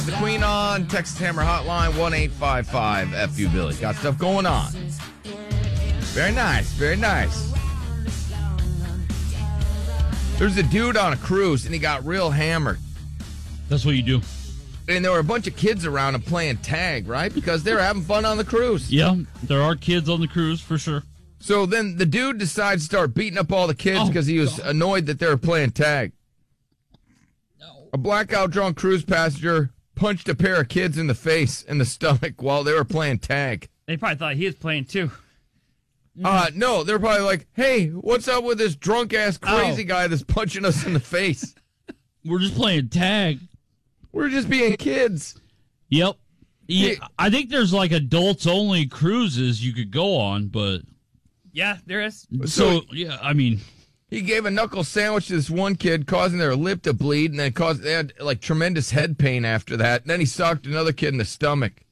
The Queen on Texas Hammer Hotline 1-855 FU Billy. Got stuff going on. Very nice, very nice. There's a dude on a cruise and he got real hammered. That's what you do. And there were a bunch of kids around him playing tag, right? Because they were having fun on the cruise. Yeah, there are kids on the cruise for sure. So then the dude decides to start beating up all the kids because he was annoyed that they were playing tag. No. A blackout drunk cruise passenger punched a pair of kids in the face and the stomach while they were playing tag. They probably thought he was playing too. No, they're probably like, hey, what's up with this drunk-ass crazy guy that's punching us in the face? We're just playing tag. We're just being kids. Yep. Yeah, I think there's like adults-only cruises you could go on, but... Yeah, there is. So yeah, I mean... He gave a knuckle sandwich to this one kid, causing their lip to bleed, and then they had like tremendous head pain after that. And then he socked another kid in the stomach.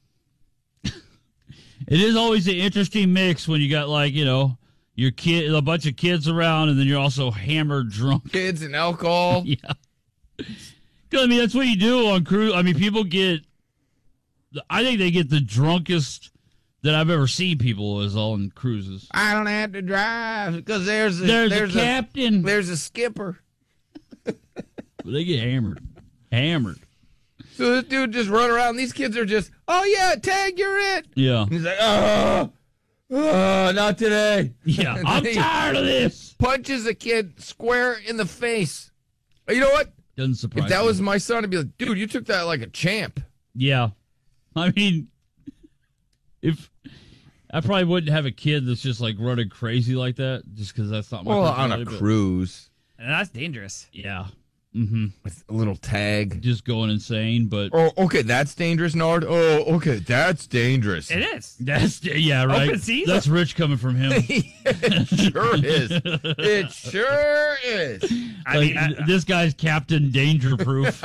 It is always an interesting mix when you got like, you know, your kid, a bunch of kids around, and then you're also hammered drunk. Kids and alcohol. Yeah. I mean, that's what you do on cruise. I mean, people get, I think they get the drunkest that I've ever seen people is on cruises. I don't have to drive because there's a captain. There's a skipper. They get hammered. Hammered. So this dude just run around. These kids are just, oh yeah, tag, you're it. Yeah. And he's like, oh, not today. Yeah, I'm tired of this. Punches a kid square in the face. You know what? Doesn't surprise me. If that was my son, I'd be like, dude, you took that like a champ. Yeah. I mean, if I probably wouldn't have a kid that's just like running crazy like that, just because that's not my on a cruise. And that's dangerous. Yeah. Mm-hmm. With a little tag. Just going insane, but... Oh, okay, that's dangerous, Nard. Oh, okay, that's dangerous. It is. Yeah, right. Open season. That's rich coming from him. It sure is. It sure is. I mean, this guy's Captain Danger Proof.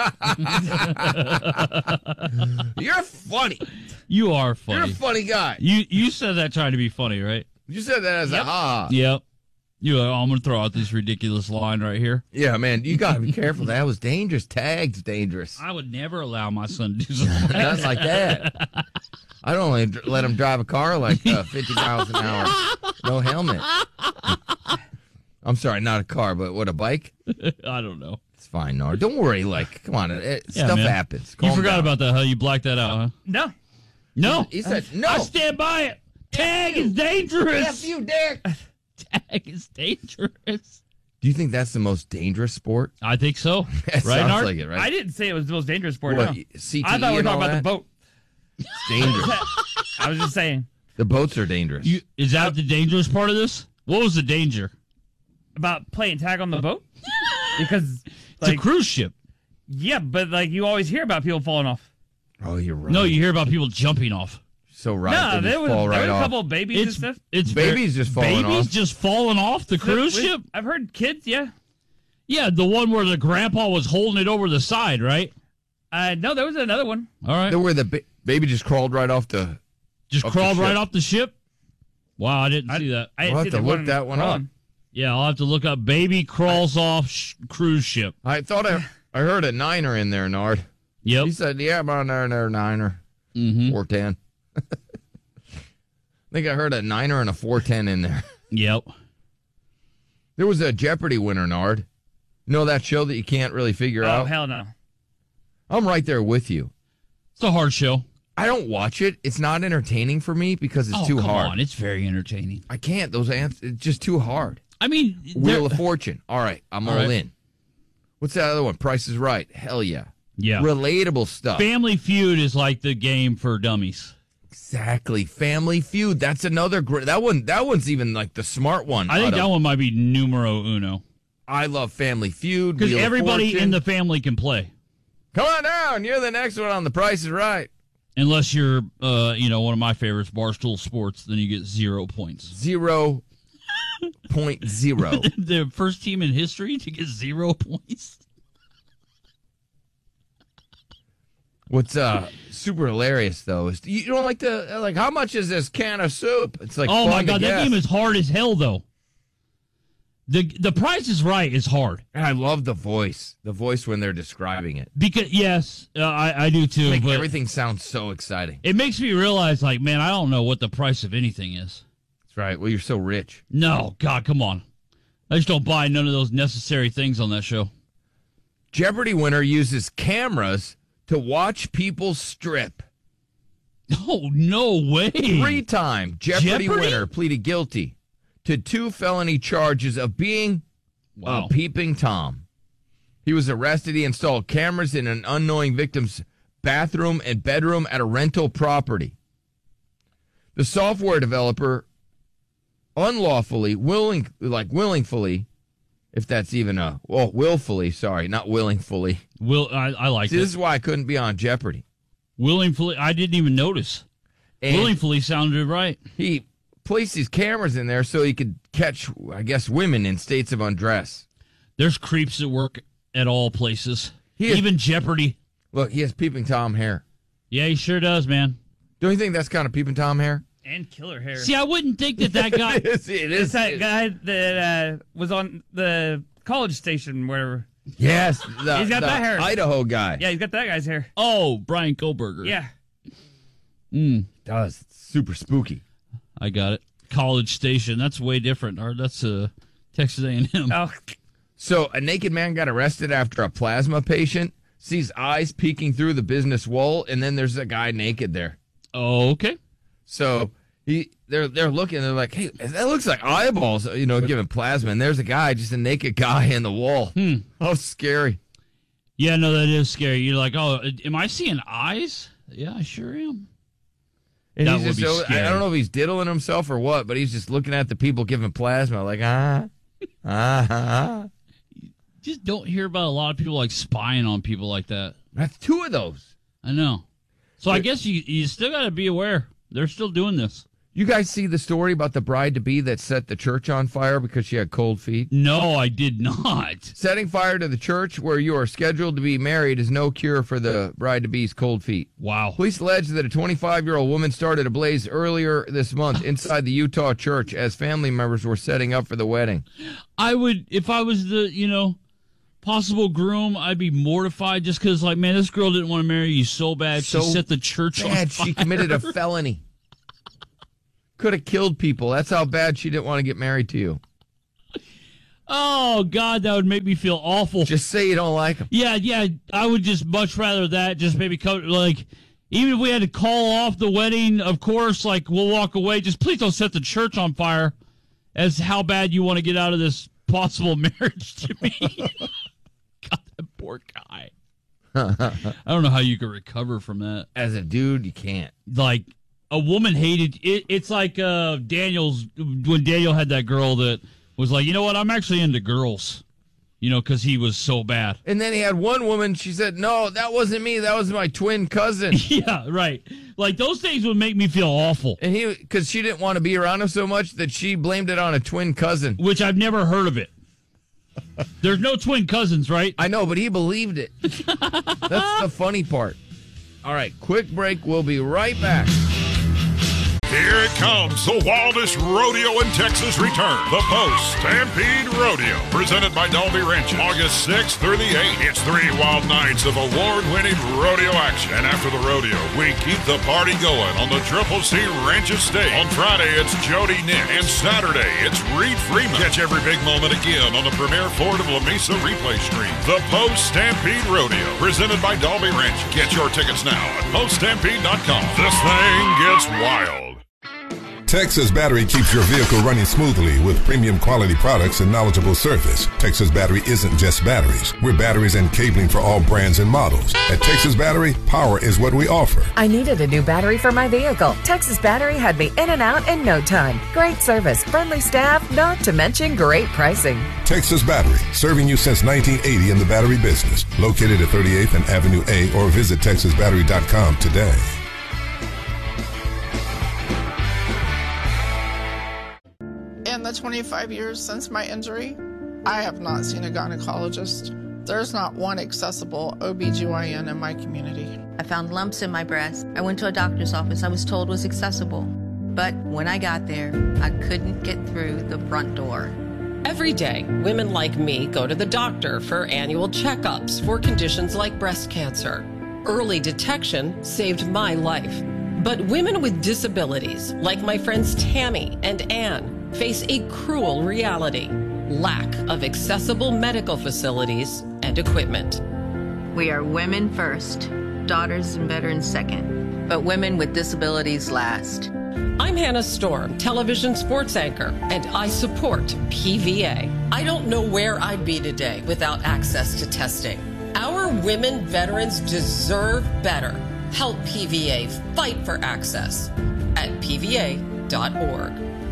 You're funny. You are funny. You're a funny guy. You said that trying to be funny, right? You said that as a ha. Yep. You're like, oh, I'm going to throw out this ridiculous line right here. Yeah, man, you got to be careful. That was dangerous. Tag's dangerous. I would never allow my son to do something Not like that. I'd only let him drive a car like 50 miles an hour. No helmet. I'm sorry, not a car, but what, a bike? I don't know. It's fine, Nard. Don't worry. Like, come on. Stuff happens. You forgot down. about that, huh? You blacked that out, huh? No. No. He said no. I stand by it. Tag is dangerous. F you, Dick. Tag is dangerous. Do you think that's the most dangerous sport? I think so. It right, sounds Nard? like it, right? I didn't say it was the most dangerous sport. What, No. CTE I thought we were and talking all about that? the boat. It's dangerous. I was just saying. The boats are dangerous. Is that the dangerous part of this? What was the danger? About playing tag on the boat? Because, It's a cruise ship. Yeah, but like you always hear about people falling off. Oh, you're right. No, you hear about people jumping off. So right. No, they there just was, fall right there was a off. couple of babies and stuff. It's Babies just falling babies off. just falling off the cruise ship? I've heard kids, yeah. Yeah, the one where the grandpa was holding it over the side, right? No, there was another one. All right. Where the baby just crawled right off the... Just off the crawled right ship. off the ship? Wow, I didn't see that. I We'll didn't have see to look that one up. crawling. Yeah, I'll have to look up baby crawls off cruise ship. I thought I heard a niner in there, Nard. Yep. He said, yeah, about there, niner. Mm-hmm. 410. I think I heard a niner and a 410 in there. Yep. There was a Jeopardy winner, Nard. You know that show that you can't really figure Oh, out? hell no. I'm right there with you. It's a hard show. I don't watch it. It's not entertaining for me because it's too come hard. on. It's very entertaining. I can't. Those answers, it's just too hard. I mean, Wheel of Fortune. All right. I'm all right. in. What's that other one? Price is Right. Hell yeah. Yeah. Relatable stuff. Family Feud is like the game for dummies. Exactly. Family Feud. That's another great. That one's even like the smart one. I think that one might be numero uno. I love Family Feud. Because Wheel of everybody Fortune. in the family can play. Come on down. You're the next one on The Price is Right. Unless you're, one of my favorites, Barstool Sports, then you get 0 points. 0.0. The first team in history to get 0 points. What's super hilarious though is you don't like how much is this can of soup? It's like Oh fun my to God, that guess. game is hard as hell though. The Price is Right is hard. And I love the voice when they're describing it. Because, yes, I do too. Like, but everything sounds so exciting. it makes me realize, like, man, I don't know what the price of anything is. That's right. Well, you're so rich. No, God, come on. I just don't buy none of those necessary things on that show. Jeopardy winner uses cameras to watch people strip. Oh, no way. 3-time Jeopardy Jeopardy? winner pleaded guilty to 2 felony charges of being Wow. a peeping Tom. He was arrested. He installed cameras in an unknowing victim's bathroom and bedroom at a rental property. The software developer unlawfully, willingly, if that's even willfully, sorry, not willingly. I like See, it. this is why I couldn't be on Jeopardy. Willingly, I didn't even notice. And Willingly sounded right. he placed these cameras in there so he could catch, I guess, women in states of undress. There's creeps that work at all places. He is- Even Jeopardy. Look, he has peeping Tom hair. Yeah, he sure does, man. Don't you think that's kind of peeping Tom hair? And killer hair. See, I wouldn't think that guy... it It's is. that guy that was on the College Station, whatever. Yes, He's got the that hair. Idaho guy. Yeah, he's got that guy's hair. Oh, Brian Kohlberger. Yeah. Does. It's super spooky. I got it. College Station. That's way different. Or that's Texas A&M. Oh, So a naked man got arrested after a plasma patient sees eyes peeking through the business wall, and then there's a guy naked there. Oh, okay. So they're looking, they're like, hey, that looks like eyeballs, giving plasma, and there's a guy, just a naked guy in the wall. How scary. Yeah, no, that is scary. You're like, oh, am I seeing eyes? Yeah, I sure am. And That he's would just be scary. I don't know if he's diddling himself or what, but he's just looking at the people giving plasma like, Just don't hear about a lot of people like spying on people like that. That's 2 of those. I know. So I guess you still got to be aware. They're still doing this. You guys see the story about the bride-to-be that set the church on fire because she had cold feet? No, I did not. Setting fire to the church where you are scheduled to be married is no cure for the bride-to-be's cold feet. Wow. Police allege that a 25-year-old woman started a blaze earlier this month inside the Utah church as family members were setting up for the wedding. I would, if I was the, possible groom, I'd be mortified just because, like, man, this girl didn't want to marry you so bad. She So set the church on Bad, fire. she committed a felony. Could have killed people. That's how bad she didn't want to get married to you. Oh, God, that would make me feel awful. Just say you don't like them. Yeah, I would just much rather that. Just maybe come, like, even if we had to call off the wedding, of course, like, we'll walk away. Just please don't set the church on fire as how bad you want to get out of this possible marriage to me. God, that poor guy. I don't know how you could recover from that. As a dude, you can't. Like, a woman hated it. It's like Daniel's, when Daniel had that girl that was like, you know what, I'm actually into girls, because he was so bad. And then he had one woman, she said, no, that wasn't me. That was my twin cousin. Yeah, right. Like, those things would make me feel awful, And because she didn't want to be around him so much that she blamed it on a twin cousin. which I've never heard of it. There's no twin cousins, right? I know, but he believed it. That's the funny part. All right, quick break. We'll be right back. Here it comes, the wildest rodeo in Texas return. The Post Stampede Rodeo, presented by Dalby Ranches, August 6th through the 8th. It's 3 wild nights of award-winning rodeo action. And after the rodeo, we keep the party going on the Triple C Ranches stage. On Friday, it's Jody Nick. And Saturday, it's Reed Freeman. Catch every big moment again on the premier Ford of La Mesa replay stream. The Post Stampede Rodeo, presented by Dalby Ranches. Get your tickets now at poststampede.com. This thing gets wild. Texas Battery keeps your vehicle running smoothly with premium quality products and knowledgeable service. Texas Battery isn't just batteries. We're batteries and cabling for all brands and models. At Texas Battery, power is what we offer. I needed a new battery for my vehicle. Texas Battery had me in and out in no time. Great service, friendly staff, not to mention great pricing. Texas Battery, serving you since 1980 in the battery business. Located at 38th and Avenue A or visit TexasBattery.com today. In the 25 years since my injury, I have not seen a gynecologist. There's not one accessible OBGYN in my community. I found lumps in my breast. I went to a doctor's office I was told was accessible. But when I got there, I couldn't get through the front door. Every day, women like me go to the doctor for annual checkups for conditions like breast cancer. Early detection saved my life. But women with disabilities, like my friends Tammy and Ann, face a cruel reality: lack of accessible medical facilities and equipment. We are women first, daughters and veterans second, but women with disabilities last. I'm Hannah Storm, television sports anchor, and I support PVA. I don't know where I'd be today without access to testing. Our women veterans deserve better. Help PVA fight for access at PVA.org.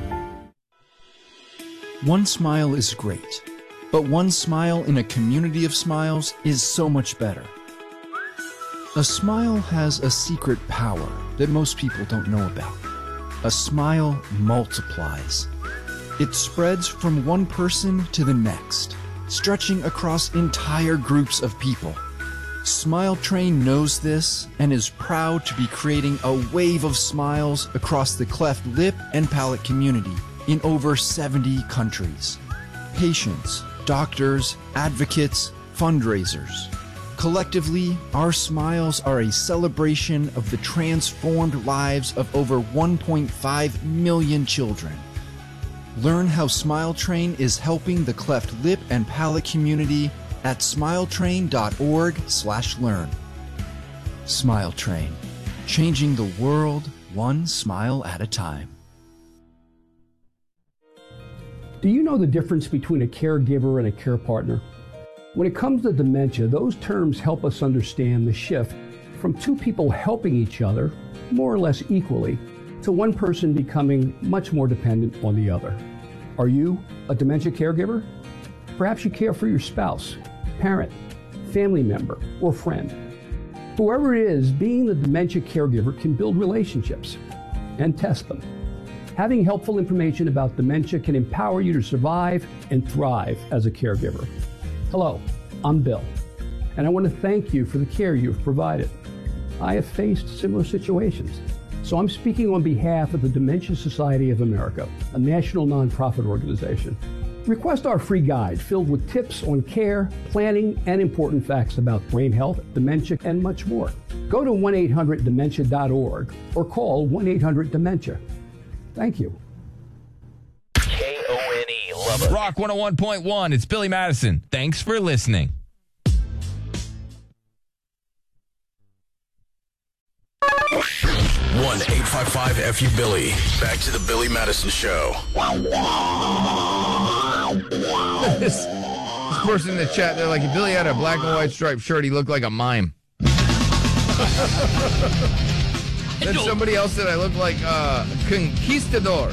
One smile is great, but one smile in a community of smiles is so much better. A smile has a secret power that most people don't know about. A smile multiplies. It spreads from one person to the next, stretching across entire groups of people. Smile Train knows this and is proud to be creating a wave of smiles across the cleft lip and palate community in over 70 countries. Patients, doctors, advocates, fundraisers. Collectively, our smiles are a celebration of the transformed lives of over 1.5 million children. Learn how Smile Train is helping the cleft lip and palate community at smiletrain.org/learn. Smile Train, changing the world one smile at a time. Do you know the difference between a caregiver and a care partner? When it comes to dementia, those terms help us understand the shift from two people helping each other, more or less equally, to one person becoming much more dependent on the other. Are you a dementia caregiver? Perhaps you care for your spouse, parent, family member, or friend. Whoever it is, being the dementia caregiver can build relationships and test them. Having helpful information about dementia can empower you to survive and thrive as a caregiver. Hello, I'm Bill, and I want to thank you for the care you've provided. I have faced similar situations, so I'm speaking on behalf of the Dementia Society of America, a national nonprofit organization. Request our free guide filled with tips on care, planning, and important facts about brain health, dementia, and much more. Go to 1-800-DEMENTIA.org or call 1-800-DEMENTIA. Thank you. K-O-N-E, love it. Rock 101.1, it's Billy Madison. Thanks for listening. One 855-FU-BILLY. Back to the Billy Madison Show. This person in the chat, they're like, if Billy had a black and white striped shirt, he looked like a mime. Then somebody else said I look like a conquistador.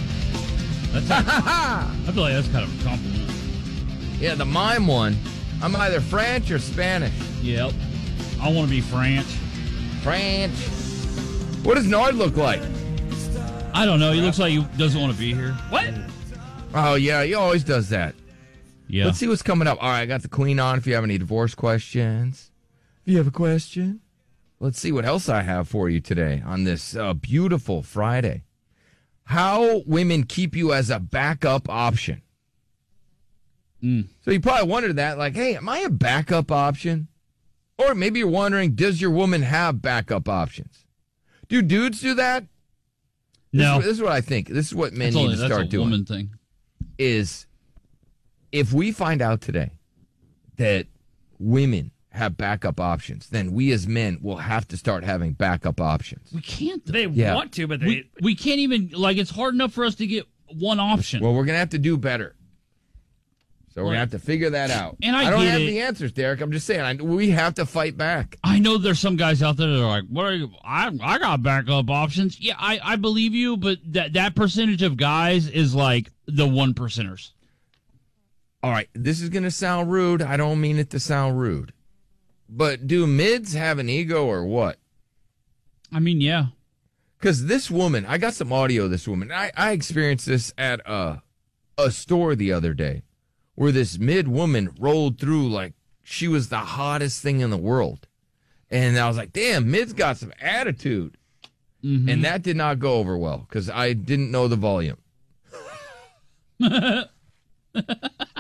I feel like that's kind of a compliment. Yeah, the mime one. I'm either French or Spanish. Yep. I want to be French. French. What does Nard look like? I don't know. He looks like he doesn't want to be here. What? Oh, yeah, he always does that. Yeah. Let's see what's coming up. All right, I got the queen on if you have any divorce questions. If you have a question, let's see what else I have for you today on this beautiful Friday. How women keep you as a backup option. So you probably wondered that, like, hey, am I a backup option? Or maybe you're wondering, does your woman have backup options? Do dudes do that? No. This is what I think. This is what men need to start doing. Woman thing. Is if we find out today that women have backup options, then we as men will have to start having backup options. We can't. They want to, but we can't even, like, it's hard enough for us to get one option. Well, we're going to have to do better. So we're going to have to figure that out. And I don't get have it. the answers, Derek. I'm just saying, we have to fight back. I know there's some guys out there that are like, "What are you? I got backup options." Yeah, I believe you, but that percentage of guys is like the 1%ers. All right, this is going to sound rude. I don't mean it to sound rude. But do mids have an ego or what? I mean, yeah. Because this woman, I got some audio of this woman. I experienced this at a store the other day, where this mid woman rolled through like she was the hottest thing in the world. And I was like, damn, mid's got some attitude. Mm-hmm. And that did not go over well because I didn't know the volume.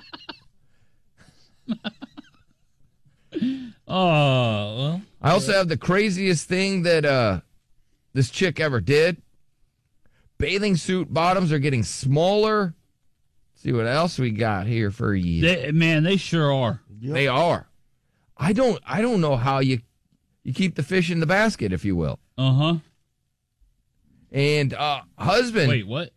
Oh, well. I also have the craziest thing that this chick ever did. Bathing suit bottoms are getting smaller. Let's see what else we got here for you. They sure are. They are. I don't know how you keep the fish in the basket, if you will. Uh-huh. And husband. Wait, what?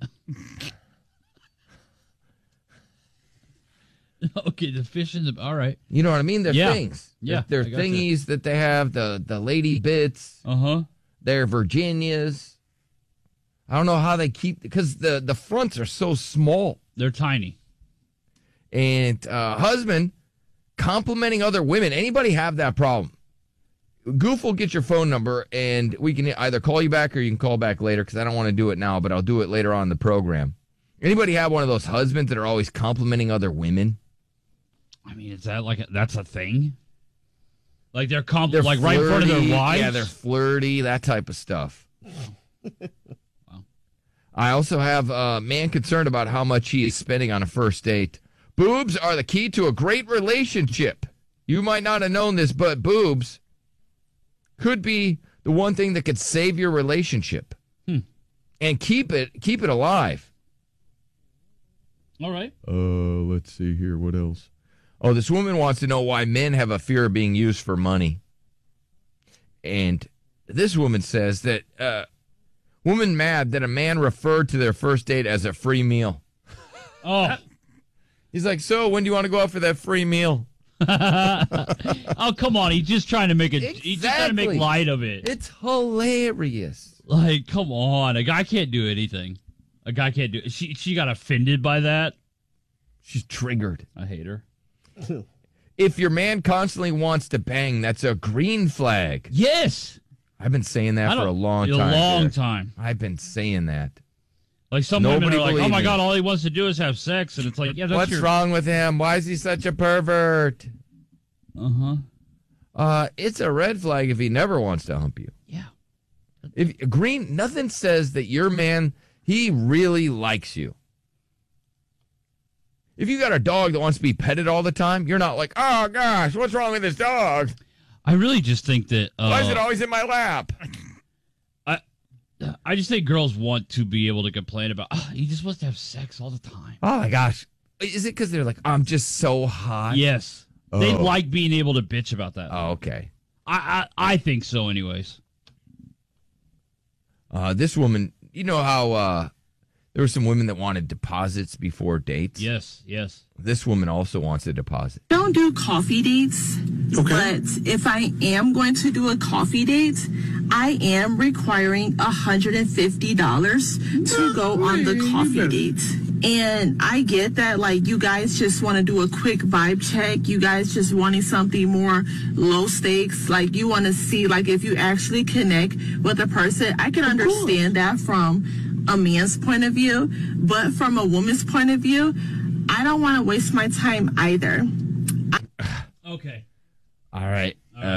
Okay, the fish in the. All right. You know what I mean? They're Yeah. things. Yeah, They're I gotcha. thingies that they have, the lady bits. Uh-huh. They're Virginias. I don't know how they keep, because the fronts are so small. They're tiny. And husband complimenting other women. Anybody have that problem? Goof will get your phone number, and we can either call you back or you can call back later, because I don't want to do it now, but I'll do it later on in the program. Anybody have one of those husbands that are always complimenting other women? I mean, is that that's a thing? Like they're They're like right in front of flirty. their wives? Yeah, they're flirty, that type of stuff. Wow. I also have a man concerned about how much he is spending on a first date. Boobs are the key to a great relationship. You might not have known this, but boobs could be the one thing that could save your relationship and keep it alive. All right. Let's see here. What else? Oh, this woman wants to know why men have a fear of being used for money. And this woman says that woman mad that a man referred to their first date as a free meal. Oh. He's like, so when do you want to go out for that free meal? Oh, come on. He's just trying to make it. He's just trying to make light of it. It's hilarious. Like, come on. A guy can't do anything. A guy can't do it. She got offended by that. She's triggered. I hate her. If your man constantly wants to bang, that's a green flag. Yes. I've been saying that for a long time. A long Derek. time. I've been saying that. Like some Nobody women are like, oh my believe God, me. all he wants to do is have sex. And it's like, yeah, that's What's wrong with him? Why is he such a pervert? It's a red flag if he never wants to hump you. Yeah. If green, nothing says that your man, he really likes you. If you got a dog that wants to be petted all the time, you're not like, oh gosh, what's wrong with this dog? I really just think that. Why is it always in my lap? I just think girls want to be able to complain about, he just wants to have sex all the time. Oh my gosh. Is it because they're like, I'm just so hot? Yes. They like being able to bitch about that. Oh, okay. I think so anyways. This woman, you know how there were some women that wanted deposits before dates? Yes. This woman also wants a deposit. Don't do coffee dates. Okay. But if I am going to do a coffee date, I am requiring $150 to go on the coffee date. And I get that, like, you guys just want to do a quick vibe check. You guys just wanting something more low stakes. Like, you want to see, like, if you actually connect with a person. I can understand that from a man's point of view. But from a woman's point of view, I don't want to waste my time either. Okay. All right.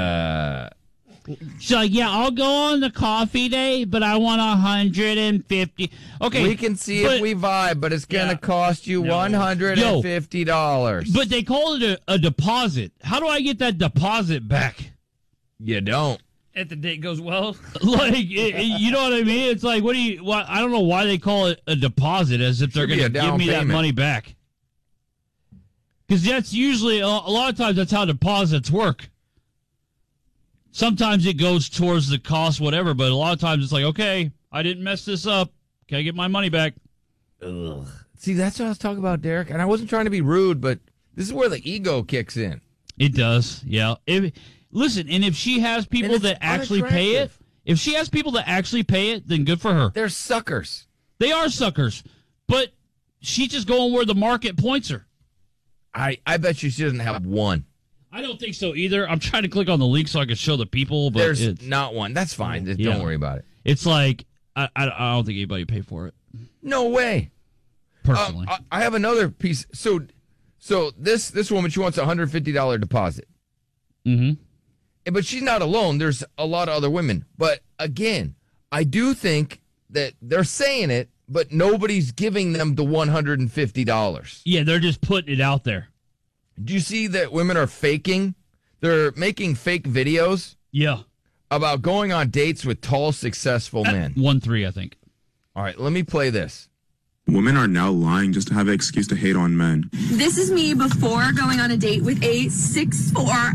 So, yeah, I'll go on the coffee date, but I want 150. Okay. We can see if we vibe, but it's going to cost you $150. But they call it a deposit. How do I get that deposit back? You don't. If the date goes well. Like, you know what I mean? It's like, I don't know why they call it a deposit, as if they're going to give me that money back. Because that's usually, a lot of times, that's how deposits work. Sometimes it goes towards the cost, whatever, but a lot of times it's like, okay, I didn't mess this up. Can I get my money back? Ugh. See, that's what I was talking about, Derek. And I wasn't trying to be rude, but this is where the ego kicks in. It does, yeah. Listen, and if she has people that actually pay it, then good for her. They're suckers. They are suckers. But she's just going where the market points her. I bet you she doesn't have one. I don't think so either. I'm trying to click on the link so I can show the people, but there's not one. That's fine. Don't worry about it. It's like, I don't think anybody would pay for it. No way. Personally. I have another piece. So this woman, she wants a $150 deposit. Mm-hmm. But she's not alone. There's a lot of other women. But again, I do think that they're saying it, but nobody's giving them the $150. Yeah, they're just putting it out there. Do you see that women are faking? They're making fake videos. Yeah. About going on dates with tall, successful men. 1-3, I think. All right, let me play this. Women are now lying just to have an excuse to hate on men. This is me before going on a date with a 6'4"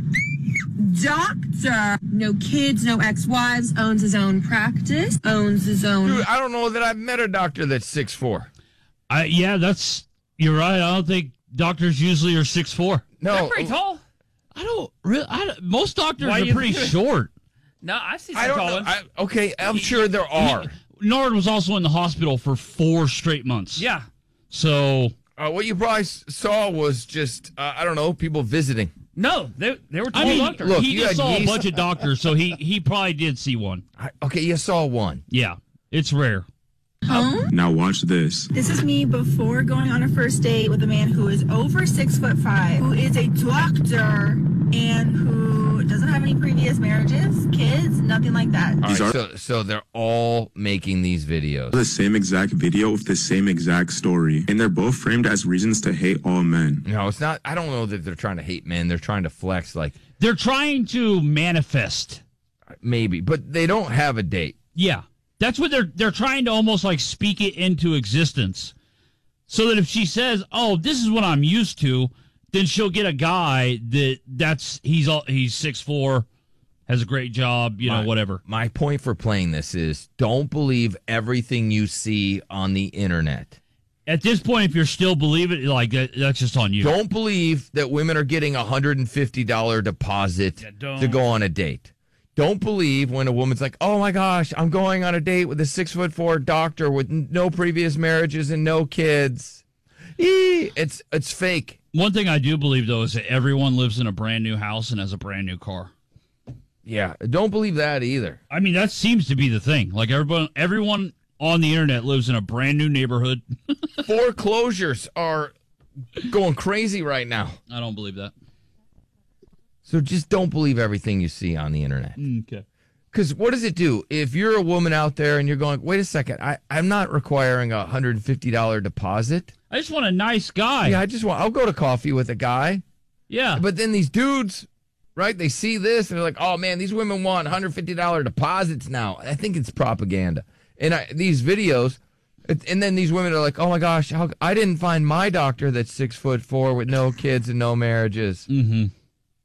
doctor. No kids, no ex-wives, owns his own practice, owns his own... Dude, I don't know that I've met a doctor that's 6'4". Yeah, you're right. I don't think doctors usually are 6'4". No. They're pretty tall. Most doctors are pretty short. No, I've seen I some don't tall know. ones. Okay, I'm sure there are. Nord was also in the hospital for 4 straight months. Yeah. So... what you probably saw was just, I don't know, people visiting. No, they were tall doctors. Look, he just saw a bunch of doctors, so he probably did see one. Okay, you saw one. Yeah, it's rare. Now watch this. This is me before going on a first date with a man who is over 6'5", who is a doctor, and who doesn't have any previous marriages, kids, nothing like that. All right, so they're all making these videos. The same exact video with the same exact story, and they're both framed as reasons to hate all men. No, it's not. I don't know that they're trying to hate men. They're trying to flex. They're trying to manifest. Maybe, but they don't have a date. Yeah. That's what they're trying to almost like speak it into existence. So that if she says, "Oh, this is what I'm used to," then she'll get a guy he's 6'4", has a great job, whatever. My point for playing this is don't believe everything you see on the internet. At this point, if you're still believing it, that's just on you. Don't believe that women are getting a $150 deposit to go on a date. Don't believe when a woman's like, "Oh my gosh, I'm going on a date with a 6'4" doctor with no previous marriages and no kids." It's fake. One thing I do believe though is that everyone lives in a brand new house and has a brand new car. Yeah, don't believe that either. I mean, that seems to be the thing. Like everyone on the internet lives in a brand new neighborhood. Foreclosures are going crazy right now. I don't believe that. So just don't believe everything you see on the internet. Okay. Because what does it do? If you're a woman out there and you're going, "Wait a second, I'm not requiring a $150 deposit. I just want a nice guy." Yeah, I'll go to coffee with a guy. Yeah. But then these dudes, right, they see this and they're like, "Oh man, these women want $150 deposits now." I think it's propaganda. And these videos, and then these women are like, "Oh my gosh, I didn't find my doctor that's 6'4" with no kids and no marriages." Mm-hmm.